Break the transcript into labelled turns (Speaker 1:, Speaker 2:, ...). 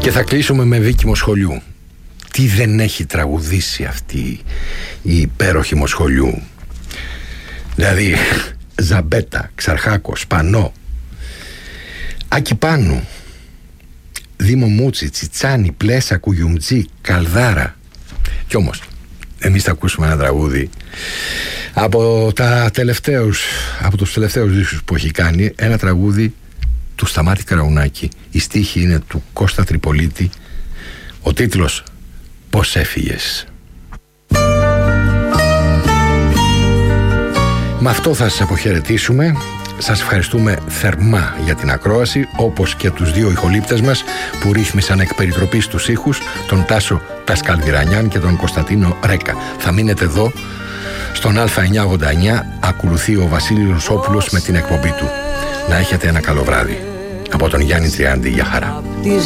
Speaker 1: Και θα κλείσουμε με Βίκη Μοσχολιού. Τι δεν έχει τραγουδήσει αυτή η υπέροχη Μοσχολιού. Δηλαδή Ζαμπέτα, Ξαρχάκο, Σπανό, Άκη Πάνου, Δήμο Μούτσι, Τσιτσάνι, Πλέσα, Κουγιουμτζή, Καλδάρα. Κι όμως εμείς θα ακούσουμε ένα τραγούδι από τους τελευταίους δίσκους που έχει κάνει. Ένα τραγούδι του Σταμάτη Καραουνάκη. Η στίχη είναι του Κώστα Τριπολίτη. Ο τίτλος «Πώς έφυγες». Με αυτό θα σας αποχαιρετήσουμε. Σας ευχαριστούμε θερμά για την ακρόαση, όπως και τους δύο ηχολήπτες μας που ρύθμισαν εκ περιτροπής τους ήχους, τον Τάσο Τασκαλδιρανιάν και τον Κωνσταντίνο Ρέκα. Θα μείνετε εδώ στον Α989. Ακολουθεί ο Βασίλης Ρουσόπουλος με την εκπομπή του. Να έχετε ένα καλό βράδυ. Από τον Γιάννη Τριάντη, για χαρά.